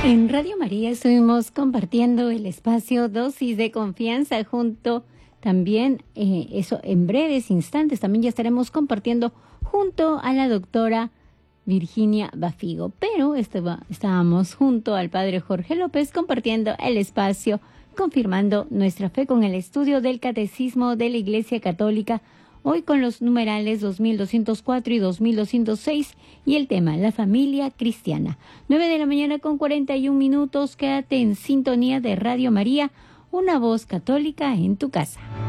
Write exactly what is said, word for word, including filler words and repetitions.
En Radio María estuvimos compartiendo el espacio Dosis de Confianza junto también, eh, eso en breves instantes, también ya estaremos compartiendo junto a la doctora Virginia Bafigo. Pero estaba, estábamos junto al padre Jorge López compartiendo el espacio, confirmando nuestra fe con el estudio del Catecismo de la Iglesia Católica, hoy con los numerales dos mil doscientos cuatro y dos mil doscientos seis y el tema, la familia cristiana. nueve de la mañana con cuarenta y un minutos, quédate en sintonía de Radio María, una voz católica en tu casa.